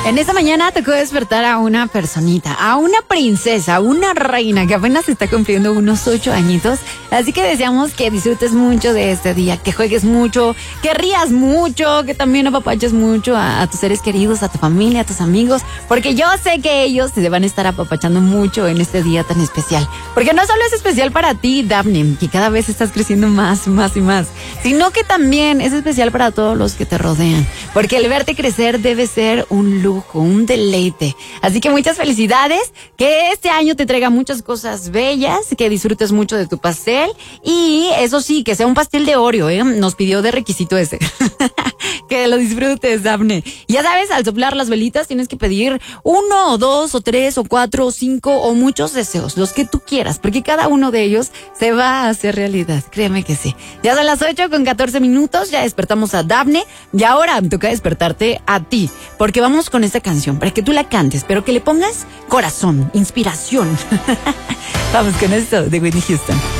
En esta mañana tocó despertar a una personita, a una princesa, a una reina que apenas está cumpliendo unos 8 añitos. Así que deseamos que disfrutes mucho de este día, que juegues mucho, que rías mucho, que también apapaches mucho a tus seres queridos, a tu familia, a tus amigos, porque yo sé que ellos te van a estar apapachando mucho en este día tan especial. Porque no solo es especial para ti, Daphne, que cada vez estás creciendo más y más, sino que también es especial para todos los que te rodean, porque el verte crecer debe ser un lujo, un deleite. Así que muchas felicidades, que este año te traiga muchas cosas bellas, que disfrutes mucho de tu pastel y eso sí, que sea un pastel de Oreo, nos pidió de requisito ese. Que lo disfrutes, Daphne. Ya sabes, al soplar las velitas tienes que pedir 1 o 2 o 3 o 4 o 5 o muchos deseos, los que tú quieras, porque cada uno de ellos se va a hacer realidad, créeme que sí. Ya son las 8:14, ya despertamos a Daphne y ahora me toca despertarte a ti, porque vamos con esta canción para que tú la cantes, pero que le pongas corazón, inspiración. Vamos con esto de Whitney Houston.